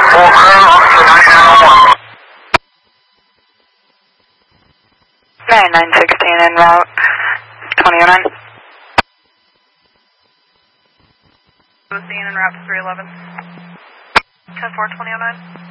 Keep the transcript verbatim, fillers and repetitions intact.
Full crew, ninety-nine oh one. ninety-nine sixteen en route, twenty oh nine. Proceeding en route to three eleven. ten four, twenty oh nine.